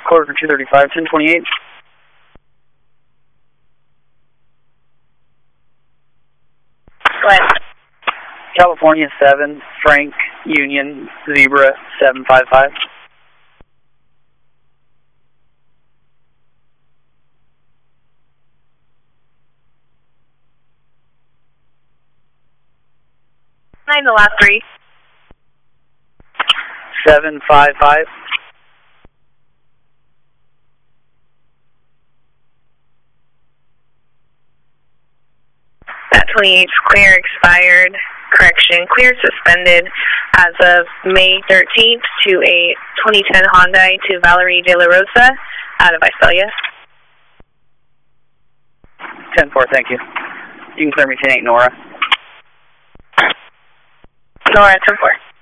quarter for 235, 1028. Go ahead. California 7, Frank, Union, Zebra 755. The last three. 755. That 28's clear expired. Correction, clear suspended as of May 13th to a 2010 Hyundai to Valerie De La Rosa out of Visalia. 10-4, thank you. You can clear me 10-8, Nora. Nora, 10-4.